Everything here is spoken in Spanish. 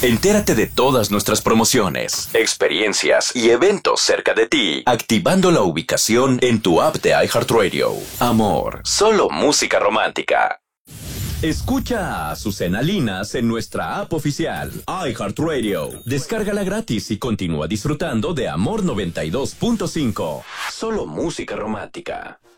Entérate de todas nuestras promociones, experiencias y eventos cerca de ti, activando la ubicación en tu app de iHeartRadio. Amor, solo música romántica. Escucha a Azucena Linas en nuestra app oficial, iHeartRadio. Descárgala gratis y continúa disfrutando de Amor 92.5. Solo música romántica.